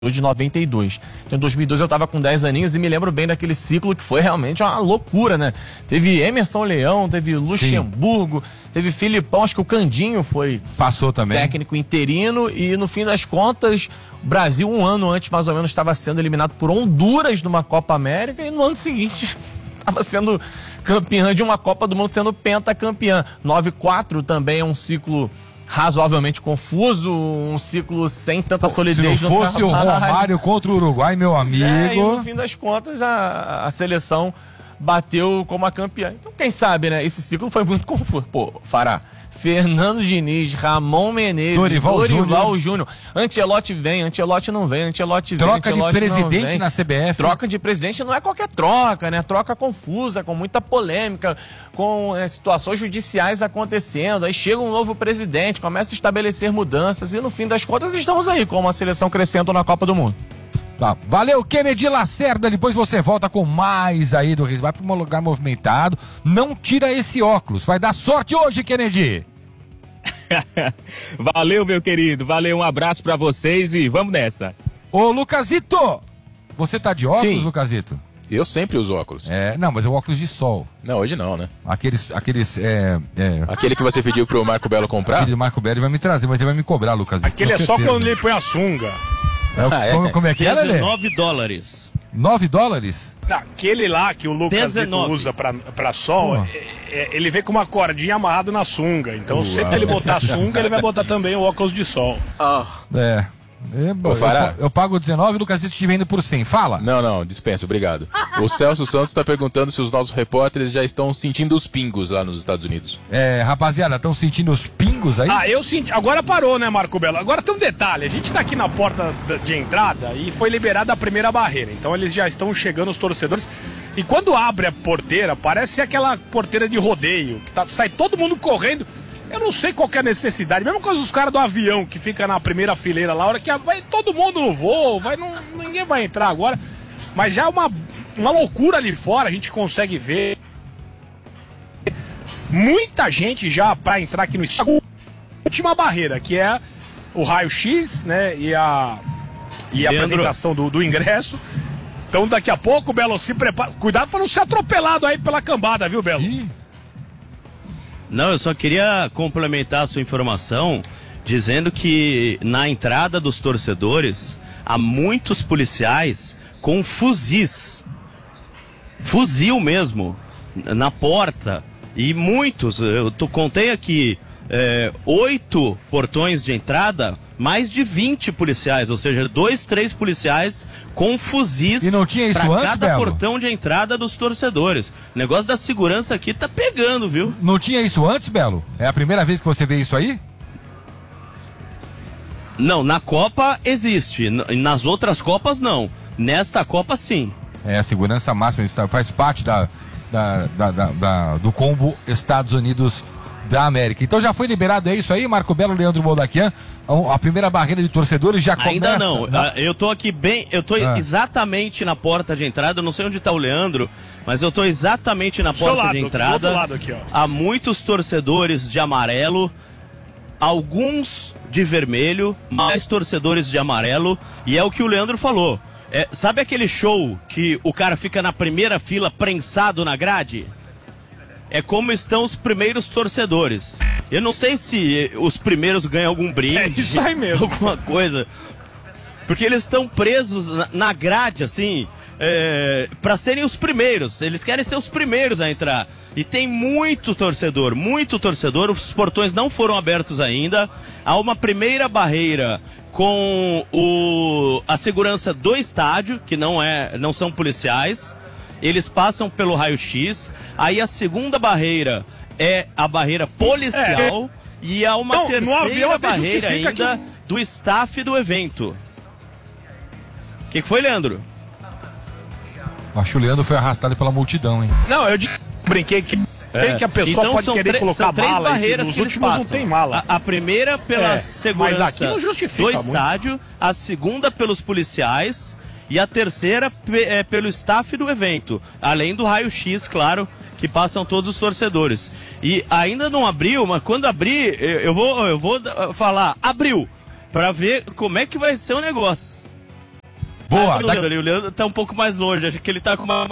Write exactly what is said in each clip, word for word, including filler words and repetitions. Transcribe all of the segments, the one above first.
de noventa e dois. Então, em dois mil e dois eu tava com dez aninhos e me lembro bem daquele ciclo que foi realmente uma loucura, né? Teve Emerson Leão, teve Luxemburgo, Sim. teve Filipão, acho que o Candinho foi Passou também. técnico interino e no fim das contas, o Brasil um ano antes mais ou menos estava sendo eliminado por Honduras numa Copa América e no ano seguinte estava sendo campeã de uma Copa do Mundo, sendo pentacampeã. nove a quatro também é um ciclo razoavelmente confuso, um ciclo sem tanta solidez. Se não fosse o Romário contra o Uruguai, meu amigo... É, e no fim das contas, a, a seleção bateu como a campeã. Então, quem sabe, né? Esse ciclo foi muito confuso. Pô, Fará, Fernando Diniz, Ramon Menezes, Dorival, Dorival Júnior. Ancelotti vem, Ancelotti não vem, Ancelotti vem, Troca Ancelotti de presidente na C B F. Troca de presidente não é qualquer troca, né? Troca confusa, com muita polêmica, com é, situações judiciais acontecendo. Aí chega um novo presidente, começa a estabelecer mudanças e no fim das contas estamos aí com uma seleção crescendo na Copa do Mundo. Tá. Valeu, Kennedy Lacerda. Depois você volta com mais aí do Riso. Vai para um lugar movimentado. Não tira esse óculos. Vai dar sorte hoje, Kennedy. Valeu, meu querido. Valeu, um abraço pra vocês e vamos nessa. Ô, Lucasito, você tá de óculos, Sim. Lucasito? Eu sempre uso óculos. É, não, mas é o óculos de sol. Não, hoje não, né? Aqueles, aqueles, é, é... Aquele que você pediu pro Marco Belo comprar? Aquele do Marco Belo vai me trazer, mas ele vai me cobrar, Lucasito. Aquele é só quando ele põe a sunga. É, o, Ah, é? Como, como é que é, Lelê? dezenove dólares. nove dólares? Aquele lá que o Lucas usa pra, pra sol, Pô. é, é, ele vem com uma cordinha amarrada na sunga. Então, sempre que ele botar a sunga, ele vai botar também o óculos de sol. É. É, Ô, Fará. eu, eu pago dezenove e o Lucasito te vende por cem. Fala. Não, não, dispensa, obrigado. O Celso Santos tá perguntando se os nossos repórteres já estão sentindo os pingos lá nos Estados Unidos. É, rapaziada, estão sentindo os pingos aí? Ah, eu senti. Agora parou, né, Marco Belo? Agora tem um detalhe: a gente tá aqui na porta de entrada e foi liberada a primeira barreira. Então eles já estão chegando, os torcedores. E quando abre a porteira, parece aquela porteira de rodeio, que tá, sai todo mundo correndo. Eu não sei qual que é a necessidade. Mesma coisa dos caras do avião que fica na primeira fileira lá, a hora que vai todo mundo no voo, vai, não, ninguém vai entrar agora. Mas já é uma, uma loucura ali fora, a gente consegue ver muita gente já para entrar aqui no estádio. Última barreira, que é o raio-x, né, e a, e a apresentação do, do ingresso. Então daqui a pouco, Belo, se prepara. Cuidado para não ser atropelado aí pela cambada, viu, Belo? Ih. Não, eu só queria complementar a sua informação dizendo que na entrada dos torcedores há muitos policiais com fuzis, fuzil mesmo, na porta. E muitos, eu tô, contei aqui, é, oito portões de entrada, mais de vinte policiais, ou seja, dois, três policiais com fuzis E não tinha isso pra antes, cada Belo? portão de entrada dos torcedores. O negócio da segurança aqui tá pegando, viu? Não tinha isso antes, Belo? É a primeira vez que você vê isso aí? Não, na Copa existe, n- nas outras Copas não. Nesta Copa sim. É, a segurança máxima está- faz parte da, da, da- da- da- do combo Estados Unidos da América. Então já foi liberado, é isso aí, Marco Belo, Leandro Moldaquian? A, a primeira barreira de torcedores já começa... Ainda não. na- Ah, Eu tô aqui bem, eu tô Ah. exatamente na porta de entrada, eu não sei onde tá o Leandro, mas eu tô exatamente na seu porta lado, de do entrada. outro lado aqui, ó. Há muitos torcedores de amarelo, alguns de vermelho, mais torcedores de amarelo, e é o que o Leandro falou. É, sabe aquele show que o cara fica na primeira fila prensado na grade? É como estão os primeiros torcedores. Eu não sei se os primeiros ganham algum brinde. É isso aí mesmo. Alguma coisa. Porque eles estão presos na- na grade, assim, é, para serem os primeiros. Eles querem ser os primeiros a entrar. E tem muito torcedor, muito torcedor. Os portões não foram abertos ainda. Há uma primeira barreira com o, a segurança do estádio, que não, é, não são policiais. Eles passam pelo raio-x. Aí a segunda barreira é a barreira policial. E há uma Não, no terceira avião até barreira justifica ainda que do staff do evento. O que, que foi, Leandro? Acho que o Leandro foi arrastado pela multidão, hein? Não, eu digo- brinquei que, É. que a pessoa Então pode são, querer tre- colocar são três mala. e barreiras nos que eles últimos passam. não tem mala. A, a primeira pela É, segurança mas aqui não justifica do muito. estádio, a segunda pelos policiais e a terceira pe- é, pelo staff do evento. Além do raio-x, claro, que passam todos os torcedores. E ainda não abriu, mas quando abrir, eu eu vou, eu vou da- falar, abriu, para ver como é que vai ser o negócio. Boa. O Leandro, o Leandro tá um pouco mais longe, acho que ele tá com uma...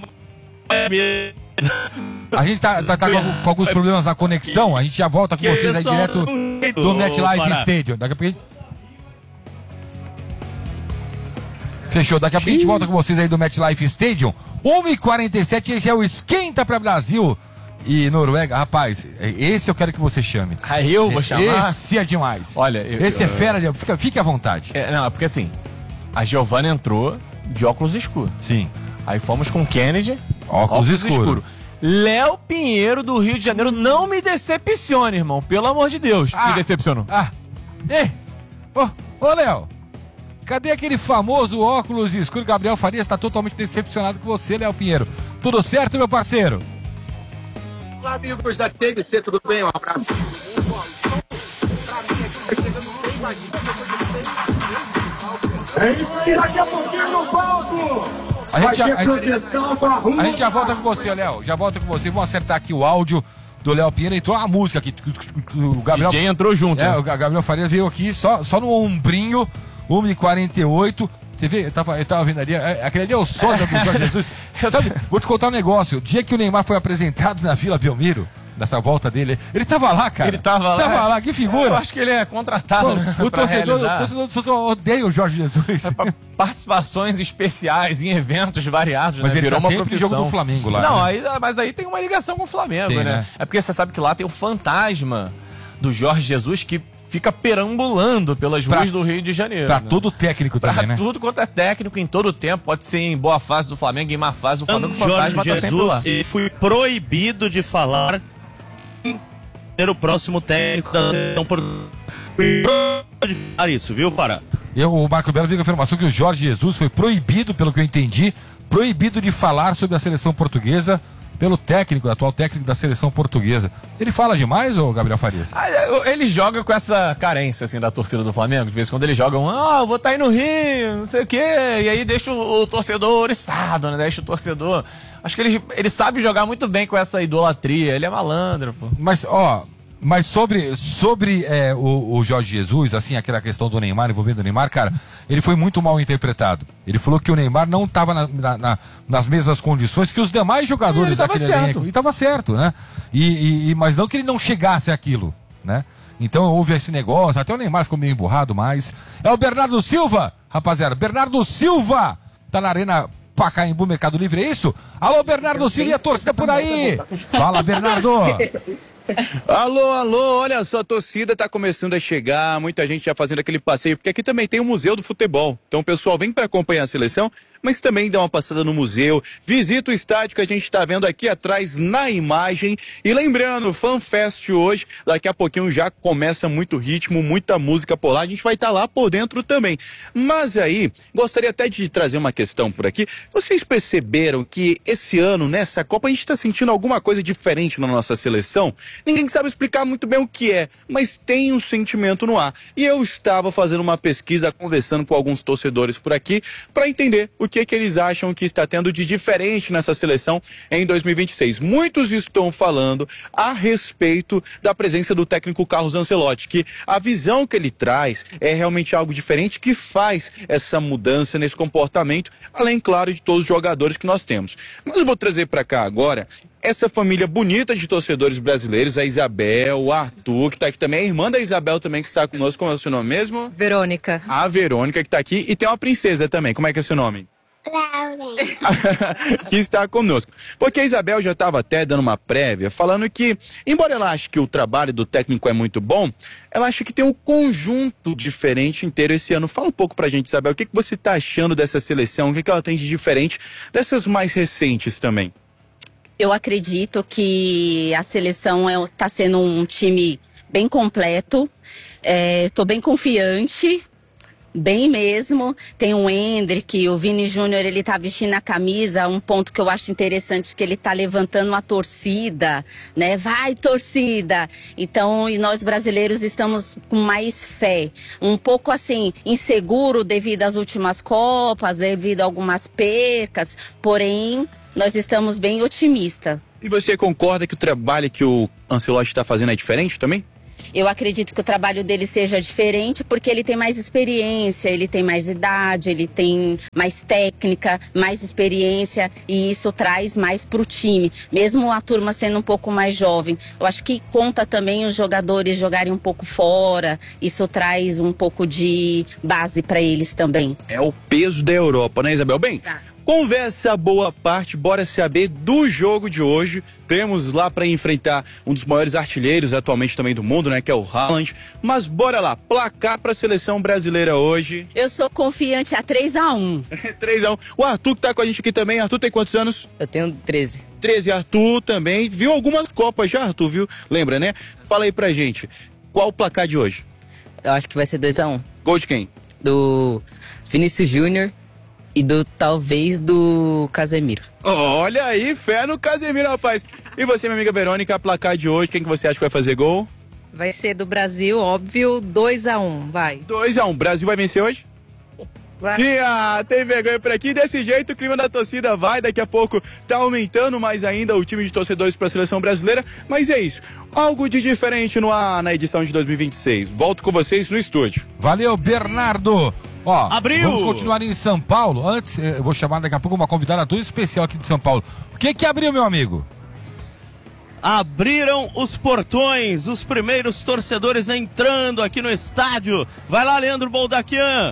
A gente tá, tá, tá com, com alguns problemas na conexão, a gente já volta com vocês aí direto do MetLife Stadium. Daqui a pouco a gente... Fechou, daqui a pouco a gente volta com vocês aí do MetLife Stadium. uma e quarenta e sete, esse é o Esquenta pra Brasil e Noruega. Rapaz, esse eu quero que você chame. Aí eu vou chamar. Esse é demais. Olha, eu, esse eu, é fera, eu, fica, fique à vontade. É, não, é porque assim, a Giovana entrou de óculos escuros. Sim. Aí fomos com Kennedy, óculos, óculos escuro. escuro. Léo Pinheiro do Rio de Janeiro, não me decepcione, irmão. Pelo amor de Deus. Ah, me decepcionou. Ah, ei, ô, ô Léo. Cadê aquele famoso óculos escuro? Gabriel Farias está totalmente decepcionado com você, Léo Pinheiro. Tudo certo, meu parceiro? Olá, amigos da T V C, tudo bem? Um abraço. É isso aí, daqui a pouquinho no palco. A gente, já, a, gente, a gente já volta com você, Léo. Já volta com você. Vamos acertar aqui o áudio do Léo Pinheiro. Entrou a música aqui. O Gabriel, D J entrou junto. É, né? o Gabriel Farias veio aqui só, só no ombrinho. uma e quarenta e oito, você vê, eu tava, eu tava vendo ali, aquele ali é o sósia do Jorge Jesus. Sabe, vou te contar um negócio, o dia que o Neymar foi apresentado na Vila Belmiro, nessa volta dele, ele tava lá, cara. Ele tava lá. Tava lá, que figura. Eu acho que ele é contratado. Pô, o, torcedor, o torcedor do Santos odeia o Jorge Jesus. É participações especiais em eventos variados, mas né? Ele virou tá uma sempre profissão. jogo do Flamengo lá. Não, né? aí, mas aí tem uma ligação com o Flamengo, tem, né? né? É porque você sabe que lá tem o fantasma do Jorge Jesus que fica perambulando pelas pra, ruas do Rio de Janeiro. Pra né? todo técnico também, pra né? tudo quanto é técnico, em todo o tempo. Pode ser em boa fase do Flamengo, em má fase do Flamengo. O fantasma Jorge tá sempre lá. Jesus fui proibido de falar ser o próximo técnico da seleção portuguesa. De falar isso, viu, Pará? Eu, o Marco Belo veio com a informação que o Jorge Jesus foi proibido, pelo que eu entendi, proibido de falar sobre a seleção portuguesa pelo técnico, atual técnico da seleção portuguesa. Ele fala demais, ô Gabriel Farias? Ah, ele joga com essa carência, assim, da torcida do Flamengo. De vez em quando eles jogam, ah, eu vou estar aí no Rio, não sei o quê. E aí deixa o, o torcedor oriçado, né? Deixa o torcedor... Acho que ele, ele sabe jogar muito bem com essa idolatria. Ele é malandro, pô. Mas, ó... Mas sobre, sobre é, o, o Jorge Jesus, assim, aquela questão do Neymar, envolvendo o Neymar, cara, ele foi muito mal interpretado. Ele falou que o Neymar não estava na, na, na, nas mesmas condições que os demais jogadores daquele elenco. E estava certo, né? E, e, mas não que ele não chegasse àquilo, né? Então houve esse negócio, até o Neymar ficou meio emburrado, mas... É o Bernardo Silva, rapaziada. Bernardo Silva tá na Arena Pacaembu, Mercado Livre, é isso? Alô, Bernardo Silva e a torcida por aí. Fala, Bernardo. Alô, alô, olha só, a torcida tá começando a chegar, muita gente já fazendo aquele passeio, porque aqui também tem o Museu do Futebol. Então o pessoal vem para acompanhar a seleção, mas também dá uma passada no museu, visita o estádio que a gente está vendo aqui atrás na imagem. E lembrando, FanFest hoje, daqui a pouquinho já começa muito ritmo, muita música por lá, a gente vai estar tá lá por dentro também. Mas aí, gostaria até de trazer uma questão por aqui. Vocês perceberam que esse ano, nessa Copa, a gente está sentindo alguma coisa diferente na nossa seleção? Ninguém sabe explicar muito bem o que é, mas tem um sentimento no ar. E eu estava fazendo uma pesquisa, conversando com alguns torcedores por aqui, para entender o que, que eles acham que está tendo de diferente nessa seleção em dois mil e vinte e seis. Muitos estão falando a respeito da presença do técnico Carlos Ancelotti, que a visão que ele traz é realmente algo diferente, que faz essa mudança nesse comportamento, além, claro, de todos os jogadores que nós temos. Mas eu vou trazer para cá agora essa família bonita de torcedores brasileiros, a Isabel, o Arthur, que está aqui também, a irmã da Isabel também, que está conosco. Como é o seu nome mesmo? Verônica. A Verônica, que está aqui, e tem uma princesa também. Como é que é o seu nome? Laura. Que está conosco. Porque a Isabel já estava até dando uma prévia, falando que, embora ela ache que o trabalho do técnico é muito bom, ela acha que tem um conjunto diferente inteiro esse ano. Fala um pouco pra gente, Isabel, o que, que você está achando dessa seleção, o que, que ela tem de diferente dessas mais recentes também? Eu acredito que a seleção está é, sendo um time bem completo. Estou é, bem confiante, bem mesmo. Tem o Hendrick, o Vini Júnior, ele tá vestindo a camisa. Um ponto que eu acho interessante que ele tá levantando a torcida, né? Vai, torcida! Então, e nós brasileiros estamos com mais fé. Um pouco assim, inseguro devido às últimas Copas, devido a algumas percas, porém... Nós estamos bem otimistas. E você concorda que o trabalho que o Ancelotti está fazendo é diferente também? Eu acredito que o trabalho dele seja diferente porque ele tem mais experiência, ele tem mais idade, ele tem mais técnica, mais experiência e isso traz mais pro time. Mesmo a turma sendo um pouco mais jovem. Eu acho que conta também os jogadores jogarem um pouco fora, isso traz um pouco de base para eles também. É o peso da Europa, né, Isabel? Bem, Tá. Conversa boa parte, bora saber do jogo de hoje. Temos lá para enfrentar um dos maiores artilheiros atualmente também do mundo, né, que é o Haaland. Mas bora lá, placar para a seleção brasileira hoje. Eu sou confiante a três a um. três a um. O Arthur que tá com a gente aqui também. Arthur tem quantos anos? Eu tenho treze. treze, Arthur também. Viu algumas copas já, Arthur, viu? Lembra, né? Fala aí pra gente, qual o placar de hoje? Eu acho que vai ser dois a um. Gol de quem? Do Vinícius Júnior e do talvez do Casemiro. Olha aí, fé no Casemiro, rapaz. E você, minha amiga Verônica, placar de hoje, quem que você acha que vai fazer gol? Vai ser do Brasil, óbvio, dois a um, vai. dois a um. Brasil vai vencer hoje? Vai. E, ah, tem vergonha por aqui. Desse jeito, o clima da torcida vai. Daqui a pouco tá aumentando mais ainda o time de torcedores para a seleção brasileira. Mas é isso. Algo de diferente no ar na edição de dois mil e vinte e seis. Volto com vocês no estúdio. Valeu, Bernardo. Ó, Abriu. Vamos continuar em São Paulo. Antes, eu vou chamar daqui a pouco uma convidada toda especial aqui de São Paulo. O que que abriu, meu amigo? Abriram os portões, os primeiros torcedores entrando aqui no estádio. Vai lá, Leandro Boldaquian.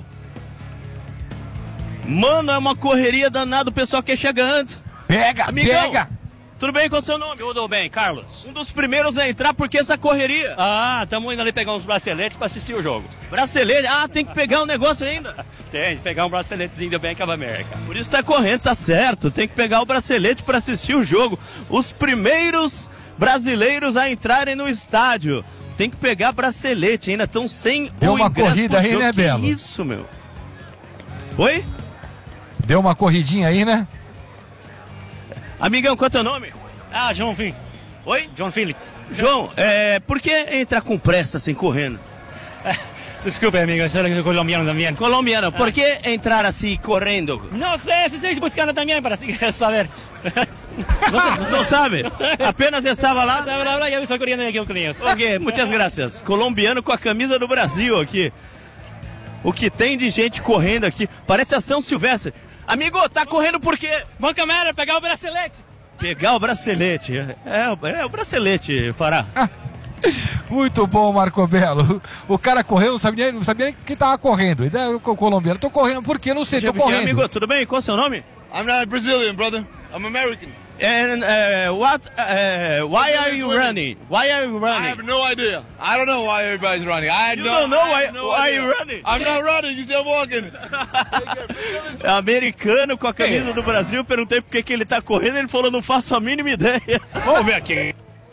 Mano, é uma correria danada, o pessoal que chega antes. Pega, Amigão, pega. tudo bem com o seu nome? Tudo bem, Carlos. Um dos primeiros a entrar, porque essa correria? Ah, estamos indo ali pegar uns braceletes para assistir o jogo. Bracelete? Ah, tem que pegar um negócio ainda. Tem, pegar um braceletezinho do Bank of America. Por isso tá correndo, tá certo. Tem que pegar o bracelete para assistir o jogo. Os primeiros brasileiros a entrarem no estádio. Tem que pegar bracelete, ainda estão sem Deu o uma ingresso corrida pro aí, jogo. né, Que Belo? isso, meu? Oi? Deu uma corridinha aí, né? Amigão, qual é o teu nome? Ah, João Fim. Oi? João Philip. João, é, por que entrar com pressa assim, correndo? Desculpe, amigo, soy colombiano también. Colombiano, por que entrar assim, correndo? No sé, si estoy buscando también para saber. Não, sabe? Não sabe? Não sei. Apenas estava lá? Sabe, la verdad, yo estoy corriendo aquí con ellos. Ok, muitas graças. Colombiano com a camisa do Brasil aqui. O que tem de gente correndo aqui? Parece a São Silvestre. Amigo, tá correndo por quê? Banca America, pegar o bracelete. Pegar o bracelete. É, é o bracelete, Fará. Muito bom, Marco Belo. O cara correu, não sabia, não sabia nem que tava correndo. E daí, o colombiano, tô correndo por quê? Não sei, tô correndo. Amigo, tudo bem? Qual é o seu nome? I'm not Brazilian, brother. I'm American. And uh, what? Uh, why are you running? Why are you I running? have no idea. I don't know why everybody's running. I You don't, don't know I why, have no why idea. you running? I'm not running. You still walking. Americano com a camisa do Brasil, perguntei por que que ele tá correndo, ele falou, não faço a mínima ideia. Vamos ver aqui.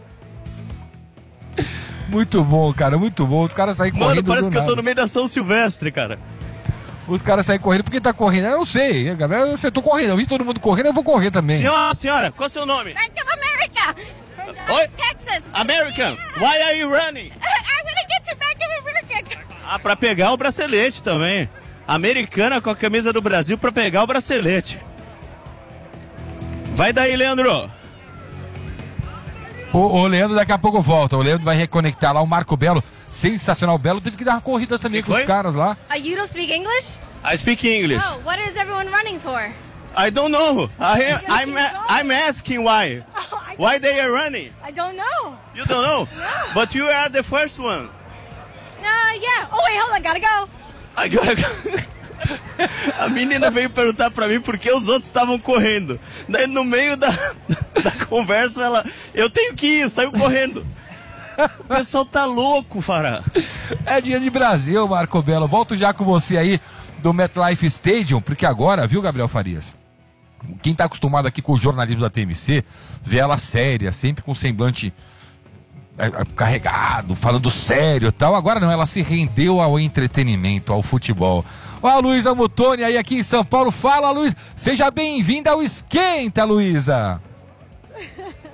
Muito bom, cara, muito bom. Os caras saem Mano, correndo. parece do que eu tô nada. no meio da São Silvestre, cara. Os caras saem correndo porque tá correndo. Eu não sei, galera. Eu tô correndo. Eu vi todo mundo correndo, eu vou correr também. Senhora, senhora, qual é o seu nome? Bank of America. From Oi? Texas. American, why are you running? I'm gonna get to Bank of America. Ah, pra pegar o bracelete também. Americana com a camisa do Brasil pra pegar o bracelete. Vai daí, Leandro. O, o Leandro daqui a pouco volta. O Leandro vai reconectar lá o Marco Belo. Sensacional. O Belo teve que dar uma corrida também Que com foi? os caras lá. Uh, you don't speak English? I speak English. Oh, what is everyone running for? I don't know. I, I'm, I'm asking why. Oh, I, Why they are running? I don't know. You don't know? No. But you are the first one. Uh, yeah. Oh, wait, hold on. Gotta go. Agora. A menina veio perguntar pra mim por que os outros estavam correndo. Daí no meio da, da conversa ela. Eu tenho que ir, saiu correndo. O pessoal tá louco, Fará. É dia de Brasil, Marco Belo. Volto já com você aí do MetLife Stadium, porque agora, viu, Gabriel Farias? Quem tá acostumado aqui com o jornalismo da T M C, vê ela séria, sempre com semblante é, é, carregado, falando sério e tal. Agora não, ela se rendeu ao entretenimento, ao futebol. Ó, a Luísa Mutoni aí aqui em São Paulo. Fala, Luísa. Seja bem-vinda ao Esquenta, Luísa.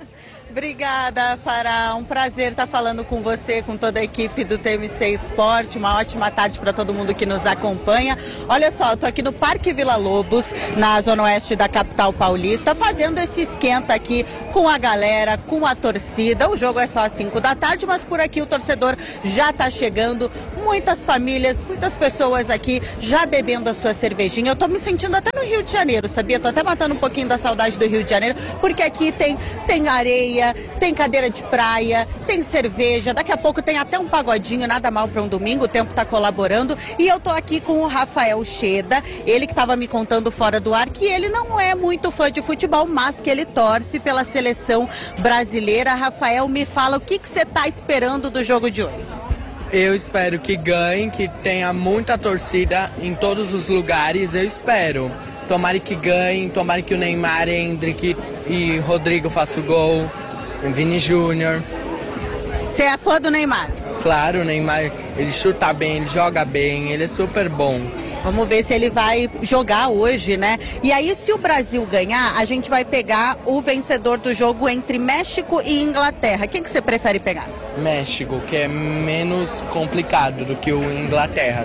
Obrigada, Fará. Um prazer estar falando com você, com toda a equipe do T M C Esporte. Uma ótima tarde para todo mundo que nos acompanha. Olha só, eu tô aqui no Parque Vila Lobos, na zona oeste da capital paulista, fazendo esse esquenta aqui com a galera, com a torcida. O jogo é só às cinco da tarde, mas por aqui o torcedor já está chegando. Muitas famílias, muitas pessoas aqui já bebendo a sua cervejinha. Eu tô me sentindo até no Rio de Janeiro, sabia? Tô até matando um pouquinho da saudade do Rio de Janeiro, porque aqui tem, tem areia, tem cadeira de praia, tem cerveja, daqui a pouco tem até um pagodinho, nada mal para um domingo, o tempo tá colaborando. E eu tô aqui com o Rafael Cheda, ele que tava me contando fora do ar que ele não é muito fã de futebol, mas que ele torce pela seleção brasileira. Rafael, me fala o que que você tá esperando do jogo de hoje? Eu espero que ganhe, que tenha muita torcida em todos os lugares, eu espero. Tomara que ganhe, tomara que o Neymar, Hendrick e Rodrigo façam o gol, Vini Júnior. Você é fã do Neymar? Claro, o Neymar, ele chuta bem, ele joga bem, ele é super bom. Vamos ver se ele vai jogar hoje, né? E aí, se o Brasil ganhar, a gente vai pegar o vencedor do jogo entre México e Inglaterra. Quem que você prefere pegar? México, que é menos complicado do que o Inglaterra.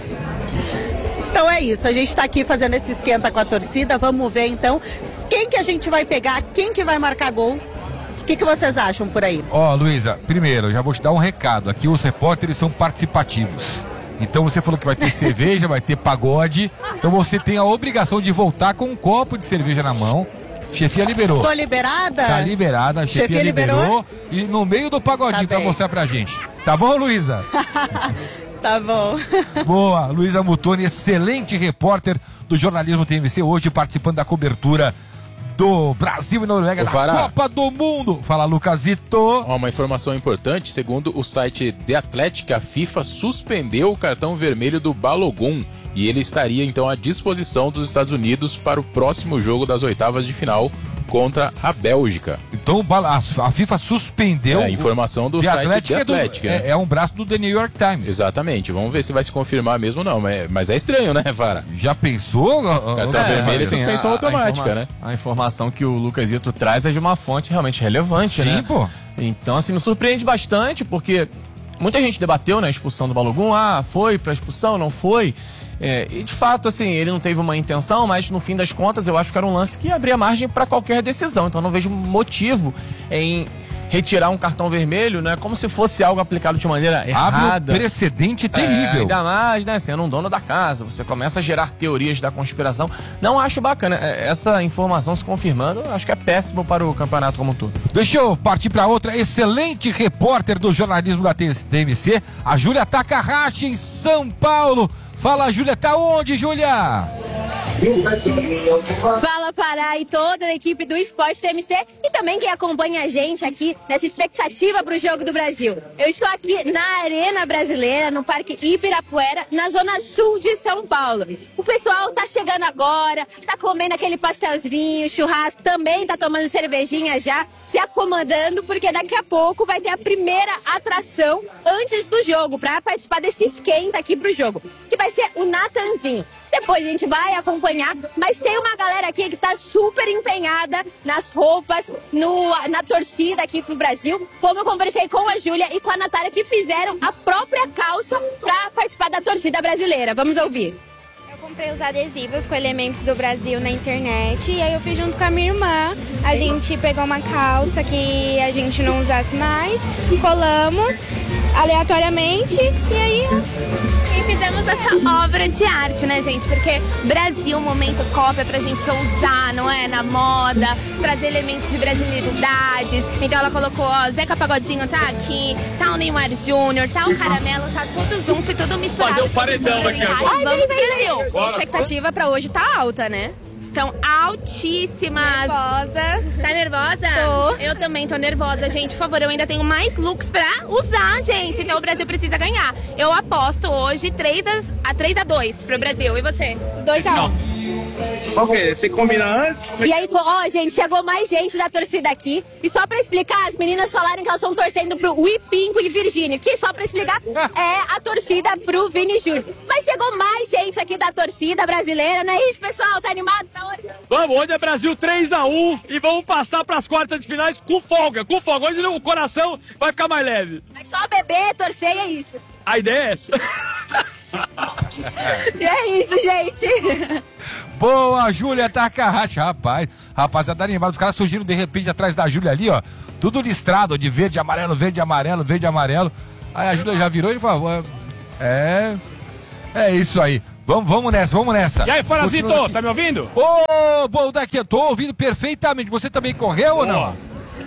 Então é isso, a gente está aqui fazendo esse esquenta com a torcida. Vamos ver então quem que a gente vai pegar, quem que vai marcar gol. O que, que vocês acham por aí? Ó, oh, Luísa, primeiro, já vou te dar um recado. Aqui os repórteres são participativos. Então você falou que vai ter cerveja, vai ter pagode. Então você tem a obrigação de voltar com um copo de cerveja na mão. Chefia liberou. Tô liberada? Tá liberada, a chefia, chefia liberou, liberou. E no meio do pagodinho tá pra mostrar pra gente. Tá bom, Luísa? Tá bom. Boa, Luísa Mutoni, excelente repórter do jornalismo T M C, hoje participando da cobertura do Brasil e Noruega na Copa do Mundo. Fala, Lucasito. Ó, uma informação importante, segundo o site The Athletic, a FIFA suspendeu o cartão vermelho do Balogun e ele estaria então à disposição dos Estados Unidos para o próximo jogo das oitavas de final contra a Bélgica. Então a FIFA suspendeu. É a informação do site Athletic The Athletic. É, do, é, é um braço do The New York Times. Exatamente. Vamos ver se vai se confirmar mesmo ou não. Mas, mas é estranho, né, Vara? Já pensou? Cartão é, vermelho é suspensão a, automática, a né? A informação que o Lucasito traz é de uma fonte realmente relevante, Sim, né? Pô. Então, assim, me surpreende bastante, porque muita gente debateu, né, a expulsão do Balogun. Ah, foi pra expulsão, não foi? É, e de fato, assim, ele não teve uma intenção, mas no fim das contas eu acho que era um lance que abria margem para qualquer decisão. Então eu não vejo motivo em retirar um cartão vermelho, né, como se fosse algo aplicado de maneira errada. Abre um precedente terrível. É, ainda mais, né, sendo um dono da casa, você começa a gerar teorias da conspiração. Não acho bacana. Essa informação se confirmando, acho que é péssimo para o campeonato como um todo. Deixa eu partir para outra excelente repórter do jornalismo da T M C, a Júlia Takahashi, em São Paulo. Fala, Júlia, tá onde, Júlia? Fala, Pará, e toda a equipe do Esporte T M C e também quem acompanha a gente aqui nessa expectativa para o Jogo do Brasil. Eu estou aqui na Arena Brasileira, no Parque Ibirapuera, na zona sul de São Paulo. O pessoal tá chegando agora, tá comendo aquele pastelzinho, churrasco, também tá tomando cervejinha já, se acomodando, porque daqui a pouco vai ter a primeira atração antes do jogo, para participar desse esquenta aqui pro jogo, que vai ser o Natanzinho. Depois a gente vai acompanhar, mas tem uma galera aqui que tá super empenhada nas roupas, no, na torcida aqui pro Brasil. Como eu conversei com a Júlia e com a Natália, que fizeram a própria calça pra participar da torcida brasileira. Vamos ouvir. Eu comprei os adesivos com elementos do Brasil na internet e aí eu fiz junto com a minha irmã. A gente pegou uma calça que a gente não usasse mais, colamos aleatoriamente e aí... E fizemos essa obra de arte, né, gente? Porque Brasil, momento Copa, é pra gente ousar, não é? Na moda, trazer elementos de brasileiridades. Então ela colocou, ó, Zeca Pagodinho tá aqui, tá o Neymar Júnior, tá o Caramelo, tá tudo junto e tudo misturado. Fazer o paredão aqui agora. Ai, vamos, Brasil! A expectativa pra hoje tá alta, né? Estão altíssimas. Nervosas. Tá nervosa? Tô. Eu também tô nervosa, gente. Por favor, eu ainda tenho mais looks pra usar, gente. Então o Brasil precisa ganhar. Eu aposto hoje três a dois pro Brasil. E você? dois a um. Ok, você combina antes? E aí, ó, gente, chegou mais gente da torcida aqui. E só pra explicar, as meninas falaram que elas estão torcendo pro Whipinco e Virgínio. Que só pra explicar, é a torcida pro Vini Júnior. Mas chegou mais gente aqui da torcida brasileira, não é isso, pessoal? Tá animado? Tá hoje? Vamos, hoje é Brasil três a um e vamos passar pras quartas de finais com folga, com folga. Hoje o coração vai ficar mais leve. É só beber, torcer e é isso. A ideia é essa. E é isso, gente. Boa, Júlia Takahashi, rapaz. Rapaziada animada, os caras surgiram de repente atrás da Júlia ali, ó. Tudo listrado, de verde, amarelo, verde, amarelo, verde, amarelo. Aí a Júlia já virou e falou, é... É isso aí. Vamos, vamos nessa, vamos nessa. E aí, Farazito, tá me ouvindo? Ô, oh, bom, daqui, eu tô ouvindo perfeitamente. Você também correu ou não?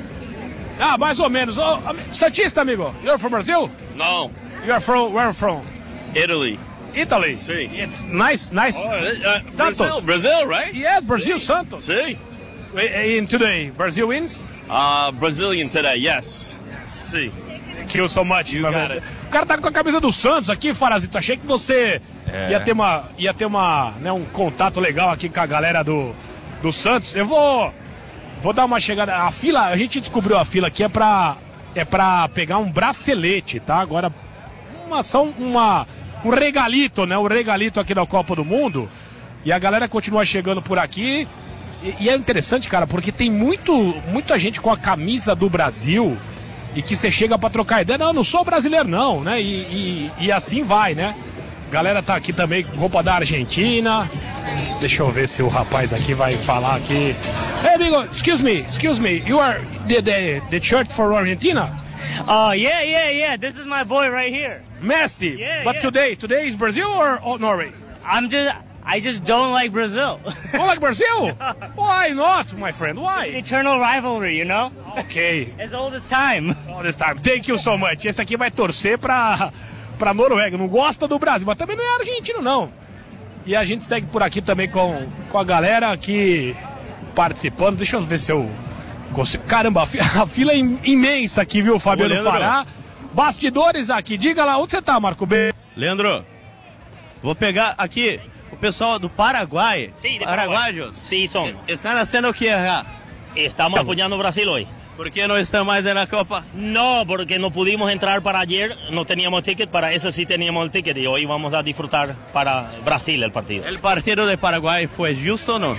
Ah, mais ou menos. Oh, Santista, amigo. You're from Brazil? No. You're from, where from? Italy. Italy? Sim. It's nice, nice. Oh, uh, Brazil, Santos. Brazil, right? Yeah, Brazil, Sim. Santos. Sim. In today, Brazil wins? Uh, Brazilian today, yes. Sim. Thank you so much. You got it. O cara tá com a camisa do Santos aqui, Farazito. Achei que você É. ia ter, uma, ia ter uma, né, um contato legal aqui com a galera do, do Santos. Eu vou, vou dar uma chegada. A fila, a gente descobriu a fila aqui é pra, é pra pegar um bracelete, tá? Agora, uma ação, uma, um regalito, né? Um regalito aqui da Copa do Mundo. E a galera continua chegando por aqui. E, e é interessante, cara, porque tem muito, muita gente com a camisa do Brasil e que você chega pra trocar ideia. Não, eu não sou brasileiro, não, né? E, e, e assim vai, né? Galera tá aqui também com roupa da Argentina. Deixa eu ver se o rapaz aqui vai falar aqui. Hey, amigo, excuse me, excuse me. You are the, the, the shirt for Argentina? Oh, yeah, yeah, yeah. This is my boy right here. Messi. Yeah, But yeah. today, today is Brazil or, or Norway? I'm just, I just don't like Brazil. Don't like Brazil? Why not, my friend? Why? Eternal rivalry, you know? Okay. As old as time. All this time. Thank you so much. Esse aqui vai torcer pra, pra Noruega. Não gosta do Brasil, mas também não é argentino, não. E a gente segue por aqui também com, com a galera aqui participando. Deixa eu ver se eu consigo. Caramba, a fi- a fila é im- imensa aqui, viu, Fabiano Ô, Leandro. Fará? Bastidores aqui. Diga lá, onde você tá, Marco B? Leandro, vou pegar aqui o pessoal do Paraguai. Sí, de Paraguayos. Sí, son. ¿Están haciendo qué acá? Estamos apoyando a Brasil hoy. ¿Por qué no están más en la Copa? No, porque no pudimos entrar para ayer, no teníamos ticket, para ese sí teníamos el ticket y hoy vamos a disfrutar para Brasil el partido. ¿El partido de Paraguay fue justo o no?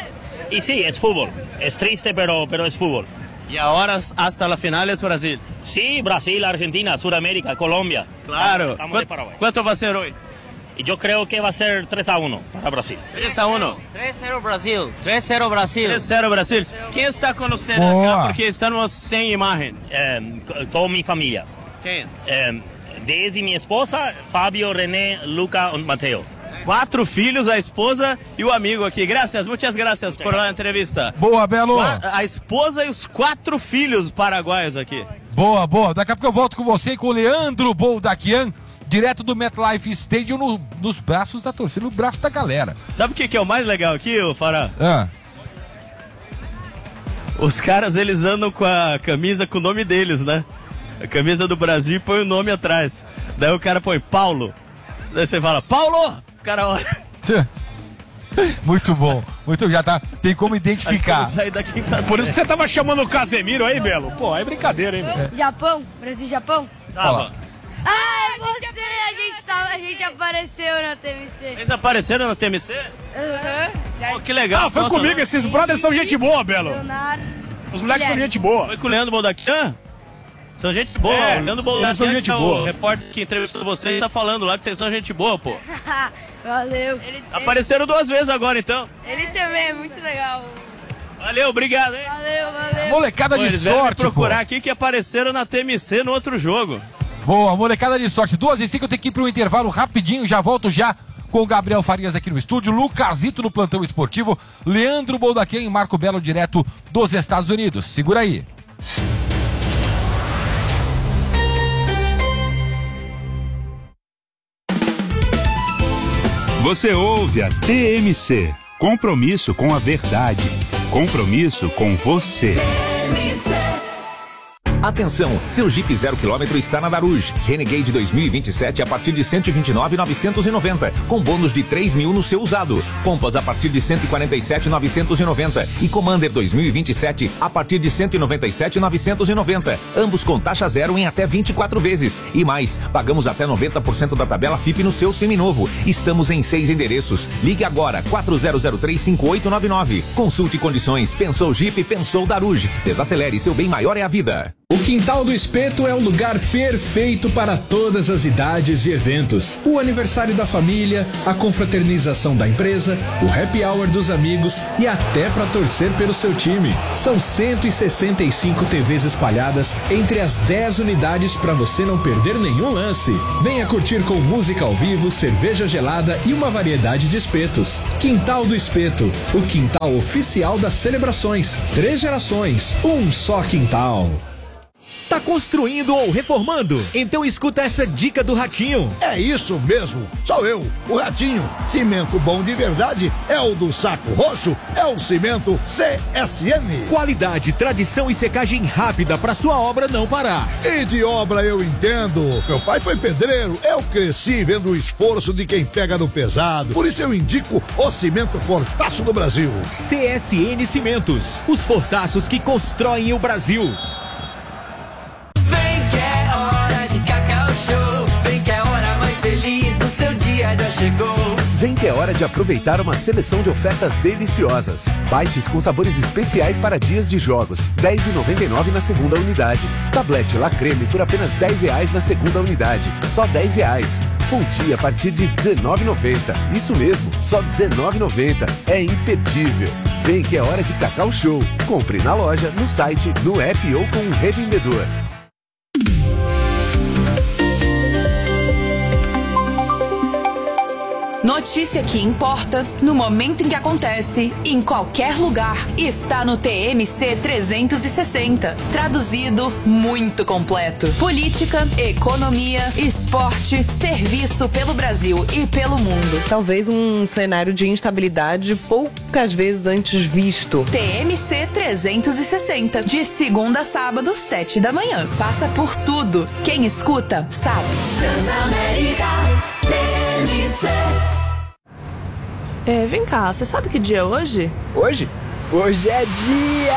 Y sí, es fútbol, es triste pero, pero es fútbol. Y ahora hasta la final es Brasil. Sí, Brasil, Argentina, Sudamérica, Colombia. Claro. Estamos de Paraguay. ¿Cuánto va a ser hoy? Y yo creo que va a ser tres a uno para Brasil. tres a uno. tres cero Brasil. tres cero Brasil. tres cero Brasil. ¿Quién está con usted Boa. acá? Porque estamos sin imagen. Eh, co- con mi familia. ¿Quién? Eh, Daisy, mi esposa, Fabio, René, Luca y Mateo. Quatro filhos, a esposa e o amigo aqui. Graças, muitas graças por a entrevista. Boa, Belo. Qua- A esposa e os quatro filhos paraguaios aqui. Boa, boa. Daqui a pouco eu volto com você e com o Leandro Boldaquian, direto do MetLife Stadium, no- nos braços da torcida, no braço da galera. Sabe o que, que é o mais legal aqui, ô Fará? Ah, Os caras, eles andam com a camisa com o nome deles, né? A camisa do Brasil e põe o nome atrás. Daí o cara põe Paulo. Daí você fala, Paulo! O cara olha. tchê. Muito bom. Muito, já tá. Tem como identificar. Sair da quinta Por isso que série. você tava chamando o Casemiro aí, Belo. Pô, é brincadeira, hein, meu? Japão, Brasil-Japão. Tava. Ah, você, a gente, tava, a gente apareceu na T V C. Eles apareceram no T M C? Aham. Pô, que legal. Ah, foi Nossa, comigo, não- esses brothers são gente boa, Belo. Leonardo. Os moleques são gente boa. Foi com o Leandro Boldaquian? São gente boa. É, o Leandro eles Boldaquian, são gente que é boa. o repórter que entrevistou vocês, tá falando lá que vocês são gente boa, pô. Valeu. Ele, Apareceram duas vezes agora, então. ele, ele também é muito legal. Valeu, obrigado, hein? Valeu, valeu. Molecada Pô, de eles vieram me sorte, pô. procurar aqui que apareceram na T M C no outro jogo. Boa, molecada de sorte. Duas e cinco, eu tenho que ir para um intervalo rapidinho. Já volto já com o Gabriel Farias aqui no estúdio, Lucasito no plantão esportivo, Leandro Boldaquian e Marco Belo direto dos Estados Unidos. Segura aí. Você ouve a T M C. Compromisso com a verdade. Compromisso com você. Atenção, seu Jeep zero quilômetro está na Daruge. Renegade dois mil e vinte e sete a partir de cento e vinte e nove mil novecentos e noventa, com bônus de três mil no seu usado. Compass a partir de cento e quarenta e sete mil novecentos e noventa e Commander dois mil e vinte e sete a partir de cento e noventa e sete mil novecentos e noventa. Ambos com taxa zero em até vinte e quatro vezes. E mais, pagamos até noventa por cento da tabela F I P no seu seminovo. Estamos em seis endereços. Ligue agora, quatro zero zero três cinco oito nove nove. Consulte condições. Pensou Jeep, pensou Daruge. Desacelere, seu bem maior é a vida. O Quintal do Espeto é o lugar perfeito para todas as idades e eventos. O aniversário da família, a confraternização da empresa, o happy hour dos amigos e até para torcer pelo seu time. São cento e sessenta e cinco T Vs espalhadas entre as dez unidades para você não perder nenhum lance. Venha curtir com música ao vivo, cerveja gelada e uma variedade de espetos. Quintal do Espeto, o quintal oficial das celebrações. Três gerações, um só quintal. Tá construindo ou reformando? Então escuta essa dica do Ratinho. É isso mesmo, sou eu, o Ratinho. Cimento bom de verdade é o do Saco Roxo, é o cimento C S M. Qualidade, tradição e secagem rápida para sua obra não parar. E de obra eu entendo. Meu pai foi pedreiro, eu cresci vendo o esforço de quem pega no pesado. Por isso eu indico o cimento Fortaço do Brasil. C S N Cimentos, os fortaços que constroem o Brasil. Vem que é hora mais feliz do seu dia já chegou. Vem que é hora de aproveitar uma seleção de ofertas deliciosas. Bites com sabores especiais para dias de jogos, dez reais e noventa e nove centavos na segunda unidade. Tablete La Creme por apenas dez reais na segunda unidade, só dez reais. Fonte a partir de dezenove reais e noventa centavos. Isso mesmo, só dezenove reais e noventa centavos. É imperdível. Vem que é hora de Cacau Show. Compre na loja, no site, no app ou com um revendedor. Notícia que importa, no momento em que acontece, em qualquer lugar, está no T M C trezentos e sessenta. Traduzido, muito completo. Política, economia, esporte, serviço pelo Brasil e pelo mundo. Talvez um cenário de instabilidade poucas vezes antes visto. T M C trezentos e sessenta, de segunda a sábado, sete da manhã. Passa por tudo. Quem escuta, sabe. Transamérica, T M C. É, vem cá, você sabe que dia é hoje? Hoje? Hoje é dia